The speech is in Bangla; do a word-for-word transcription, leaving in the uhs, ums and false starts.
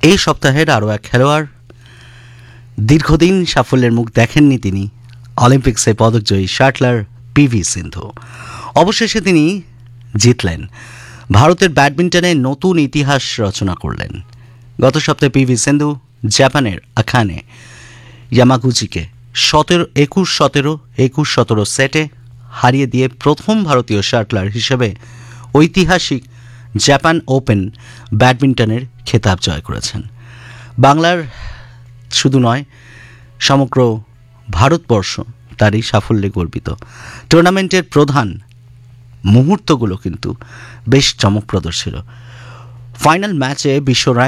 এই সপ্তাহের আরও এক খেলোয়াড়, দীর্ঘদিন সাফল্যের মুখ দেখেননি তিনি, অলিম্পিক্সে পদকজয়ী শাটলার পিভি সিন্ধু। অবশেষে তিনি জিতলেন, ভারতের ব্যাডমিন্টনে নতুন ইতিহাস রচনা করলেন। গত সপ্তাহে পিভি সিন্ধু জাপানের আখানে ইয়ামাগুচিকে সতেরো একুশ সতেরো একুশ সতেরো সেটে হারিয়ে দিয়ে প্রথম ভারতীয় শাটলার হিসেবে ঐতিহাসিক জাপান ওপেন ব্যাডমিন্টনের খেতাব জয় করেছেন। বাংলার শুধু নয়, সমগ্র ভারতবর্ষ তার এই সাফল্যে গর্বিত। টুর্নামেন্টের প্রধান মুহূর্তগুলো কিন্তু বেশ চমকপ্রদ ছিল। ফাইনাল ম্যাচে বিশ্ব